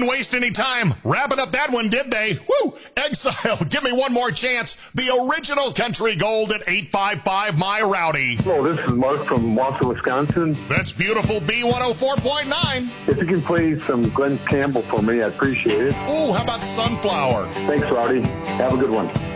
didn't waste any time wrapping up that one, did they? Woo! Exile, give me one more chance. The original Country Gold at 855 My Rowdy. Hello, this is Mark from Wausau, Wisconsin. That's beautiful B104.9. If you can play some Glenn Campbell for me, I appreciate it. Ooh, how about Sunflower? Thanks, Rowdy. Have a good one.